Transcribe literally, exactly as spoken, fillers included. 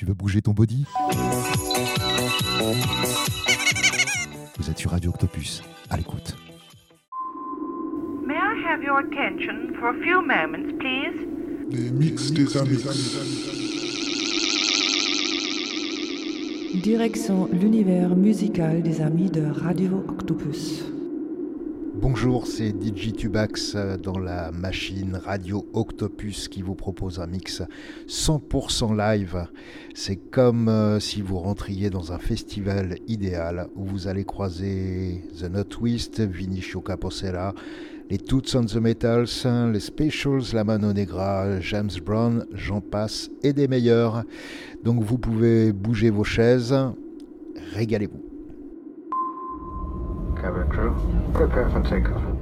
Tu veux bouger ton body? Vous êtes sur Radio Octopus, à l'écoute. May I have your attention for a few moments, please? Les mix des amis. Direction l'univers musical des amis de Radio Octopus. Bonjour, c'est D J Tubax dans la machine Radio Octopus qui vous propose un mix cent pour cent live. C'est comme euh, si vous rentriez dans un festival idéal où vous allez croiser The Notwist, Vinicio Capossela, les Toots and the Metals, les Specials, La Mano Negra, James Brown, j'en passe et des meilleurs. Donc vous pouvez bouger vos chaises, régalez-vous. Cabin crew, prepare for takeoff.